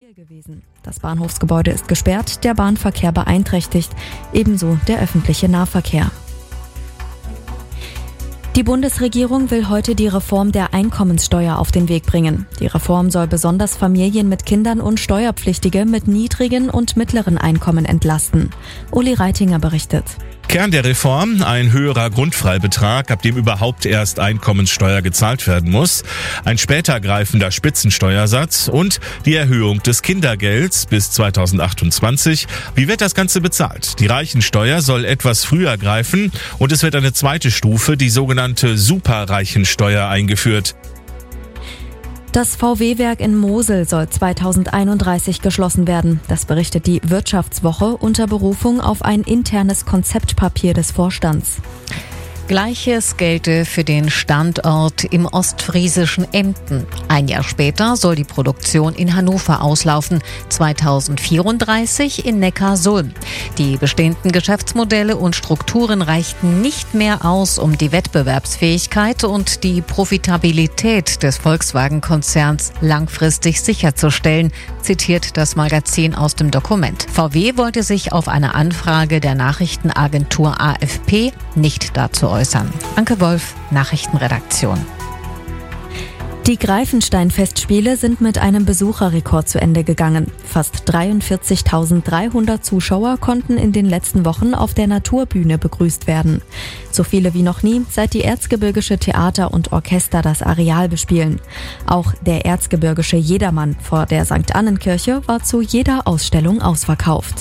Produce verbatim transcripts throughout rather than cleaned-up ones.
Kiel gewesen. Das Bahnhofsgebäude ist gesperrt, der Bahnverkehr beeinträchtigt, ebenso der öffentliche Nahverkehr. Die Bundesregierung will heute die Reform der Einkommenssteuer auf den Weg bringen. Die Reform soll besonders Familien mit Kindern und Steuerpflichtige mit niedrigen und mittleren Einkommen entlasten. Uli Reitinger berichtet. Kern der Reform, ein höherer Grundfreibetrag, ab dem überhaupt erst Einkommenssteuer gezahlt werden muss, ein später greifender Spitzensteuersatz und die Erhöhung des Kindergelds bis zweitausendachtundzwanzig. Wie wird das Ganze bezahlt? Die Reichensteuer soll etwas früher greifen und es wird eine zweite Stufe, die sogenannte Superreichensteuer, eingeführt. Das V W-Werk in Mosel soll zweitausendeinunddreißig geschlossen werden. Das berichtet die Wirtschaftswoche unter Berufung auf ein internes Konzeptpapier des Vorstands. Gleiches gelte für den Standort im ostfriesischen Emden. Ein Jahr später soll die Produktion in Hannover auslaufen, zweitausendvierunddreißig in Neckarsulm. Die bestehenden Geschäftsmodelle und Strukturen reichten nicht mehr aus, um die Wettbewerbsfähigkeit und die Profitabilität des Volkswagen-Konzerns langfristig sicherzustellen, zitiert das Magazin aus dem Dokument. V W wollte sich auf eine Anfrage der Nachrichtenagentur A F P nicht dazu äußern. Anke Wolf, Nachrichtenredaktion. Die Greifenstein-Festspiele sind mit einem Besucherrekord zu Ende gegangen. Fast dreiundvierzigtausenddreihundert Zuschauer konnten in den letzten Wochen auf der Naturbühne begrüßt werden. So viele wie noch nie, seit die Erzgebirgische Theater und Orchester das Areal bespielen. Auch der erzgebirgische Jedermann vor der Sankt Annenkirche war zu jeder Ausstellung ausverkauft.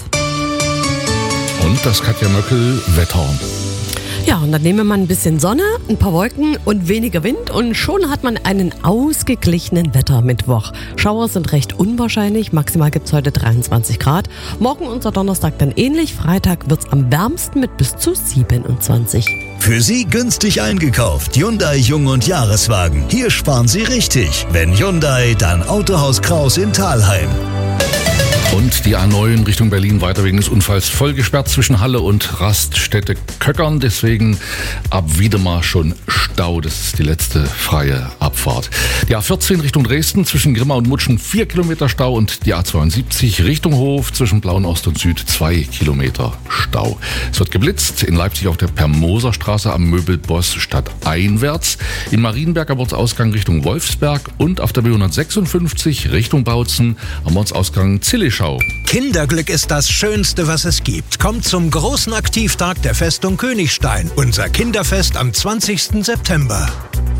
Und das Katja Möckel, Wetter. Ja, und dann nehmen wir mal ein bisschen Sonne, ein paar Wolken und weniger Wind und schon hat man einen ausgeglichenen Wettermittwoch. Schauer sind recht unwahrscheinlich, maximal gibt's heute dreiundzwanzig Grad. Morgen unser Donnerstag dann ähnlich, Freitag wird's am wärmsten mit bis zu siebenundzwanzig. Für Sie günstig eingekauft. Hyundai Jung- und Jahreswagen. Hier sparen Sie richtig. Wenn Hyundai, dann Autohaus Kraus in Thalheim. Und die A neun Richtung Berlin weiter wegen des Unfalls voll gesperrt zwischen Halle und Raststätte Köckern. Deswegen ab Wiedemar schon Stau. Das ist die letzte freie Abfahrt. Die A vierzehn Richtung Dresden zwischen Grimma und Mutschen vier Kilometer Stau und die A zweiundsiebzig Richtung Hof zwischen Blauen Ost und Süd zwei Kilometer Stau. Es wird geblitzt in Leipzig auf der Permoserstraße am Möbelboss stadteinwärts, in Marienberg am Ortsausgang Richtung Wolfsberg und auf der B hundertsechsundfünfzig Richtung Bautzen am Ortsausgang Zillischau. Kinderglück ist das Schönste, was es gibt. Kommt zum großen Aktivtag der Festung Königstein. Unser Kinderfest am zwanzigsten September.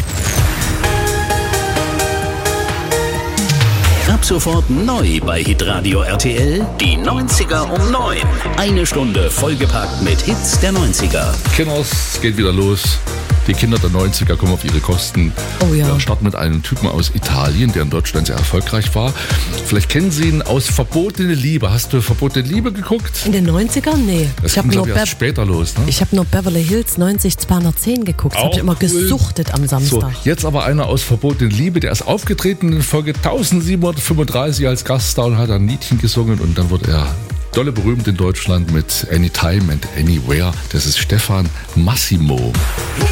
Ab sofort neu bei Hitradio R T L, die neunziger um neun. Eine Stunde vollgepackt mit Hits der neunziger. Kinders, es geht wieder los. Die Kinder der neunziger kommen auf ihre Kosten. Oh ja. Wir starten mit einem Typen aus Italien, der in Deutschland sehr erfolgreich war. Vielleicht kennen Sie ihn aus Verbotene Liebe. Hast du Verbotene Liebe geguckt? In den neunzigern? Nee. Das ich habe ging, nur, ich, erst später los, ne? ich hab nur Beverly Hills neunzig zweihundertzehn geguckt. Das habe ich immer cool. gesuchtet am Samstag. So, jetzt aber einer aus Verbotene Liebe, der ist aufgetreten in Folge eintausendsiebenhundertfünfunddreißig als Gaststar und hat ein Liedchen gesungen und dann wurde er dolle berühmt in Deutschland mit Anytime and Anywhere. Das ist Stefan Massimo.